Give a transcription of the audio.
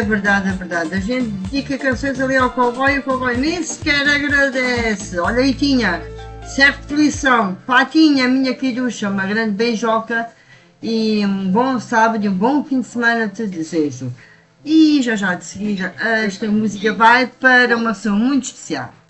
É verdade, é verdade. A gente dedica canções ali ao cowboy e o cowboy nem sequer agradece. Olha aí tinha, serve de lição. Patinha, minha querucha, uma grande beijoca e um bom sábado e um bom fim de semana te desejo. E já de seguida esta música vai para uma pessoa muito especial.